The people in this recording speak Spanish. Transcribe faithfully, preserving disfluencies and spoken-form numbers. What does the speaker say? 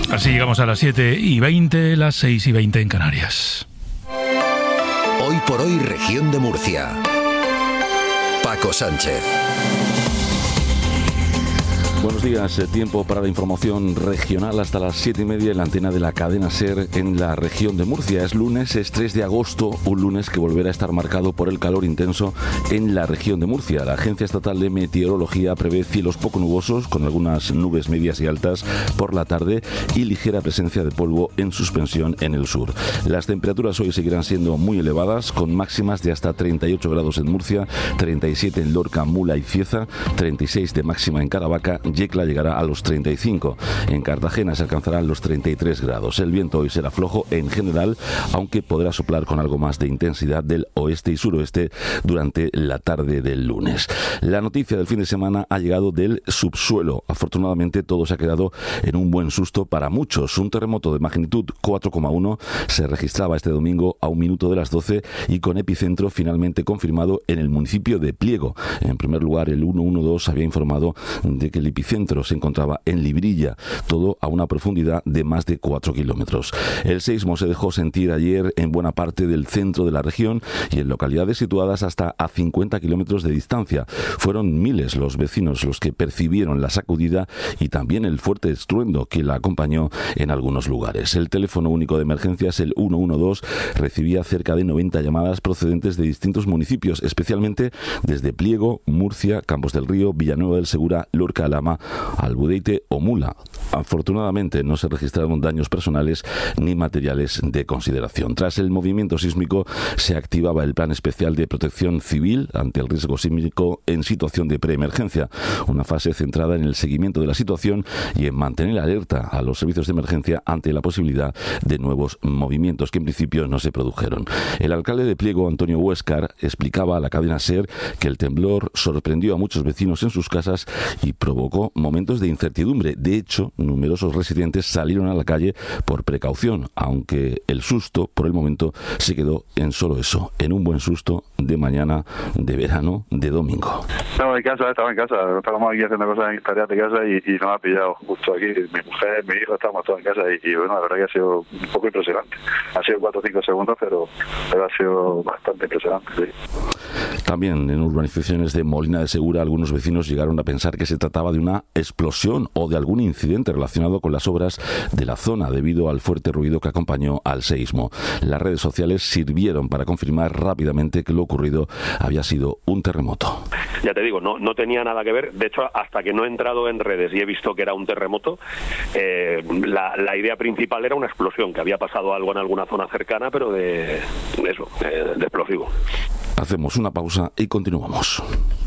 Así llegamos a las siete y veinte, las seis y veinte en Canarias. Hoy por hoy, Región de Murcia. Paco Sánchez. Buenos días, tiempo para la información regional hasta las siete y media en la antena de la cadena SER en la región de Murcia. Es lunes, es tres de agosto, un lunes que volverá a estar marcado por el calor intenso en la región de Murcia. La Agencia Estatal de Meteorología prevé cielos poco nubosos con algunas nubes medias y altas por la tarde y ligera presencia de polvo en suspensión en el sur. Las temperaturas hoy seguirán siendo muy elevadas con máximas de hasta treinta y ocho grados en Murcia, treinta y siete en Lorca, Mula y Cieza, treinta y seis de máxima en Caravaca. Yecla llegará a los treinta y cinco. En Cartagena se alcanzarán los treinta y tres grados. El viento hoy será flojo en general, aunque podrá soplar con algo más de intensidad del oeste y suroeste durante la tarde del lunes. La noticia del fin de semana ha llegado del subsuelo. Afortunadamente todo se ha quedado en un buen susto para muchos. Un terremoto de magnitud cuatro coma uno se registraba este domingo a un minuto de las doce y con epicentro finalmente confirmado en el municipio de Pliego. En primer lugar, el ciento doce había informado de que el epicentro se encontraba en Librilla, todo a una profundidad de más de cuatro kilómetros. El seismo se dejó sentir ayer en buena parte del centro de la región y en localidades situadas hasta a cincuenta kilómetros de distancia. Fueron miles los vecinos los que percibieron la sacudida y también el fuerte estruendo que la acompañó en algunos lugares. El teléfono único de emergencias, el ciento doce, recibía cerca de noventa llamadas procedentes de distintos municipios, especialmente desde Pliego, Murcia, Campos del Río, Villanueva del Segura, Lorca, Alhama, Albudeite o Mula. Afortunadamente no se registraron daños personales ni materiales de consideración. Tras el movimiento sísmico se activaba el Plan Especial de Protección Civil ante el riesgo sísmico en situación de preemergencia, una fase centrada en el seguimiento de la situación y en mantener alerta a los servicios de emergencia ante la posibilidad de nuevos movimientos que en principio no se produjeron. El alcalde de Pliego, Antonio Huéscar, explicaba a la cadena SER que el temblor sorprendió a muchos vecinos en sus casas y provocó momentos de incertidumbre. De hecho, numerosos residentes salieron a la calle por precaución, aunque el susto, por el momento, se quedó en solo eso, en un buen susto de mañana de verano de domingo. Estaba en casa, estaba en casa, estábamos aquí haciendo cosas en tareas de casa y, y nos ha pillado justo aquí. Mi mujer, mi hijo, estábamos todos en casa y, y bueno, la verdad que ha sido un poco impresionante. Ha sido cuatro o cinco segundos, pero, pero ha sido bastante impresionante, sí. También en urbanizaciones de Molina de Segura algunos vecinos llegaron a pensar que se trataba de una explosión o de algún incidente relacionado con las obras de la zona debido al fuerte ruido que acompañó al seísmo. Las redes sociales sirvieron para confirmar rápidamente que lo ocurrido había sido un terremoto. Ya te digo, no, no tenía nada que ver. De hecho, hasta que no he entrado en redes y he visto que era un terremoto, eh, la, la idea principal era una explosión, que había pasado algo en alguna zona cercana, pero de eso, de, de explosivo. Hacemos una pausa y continuamos.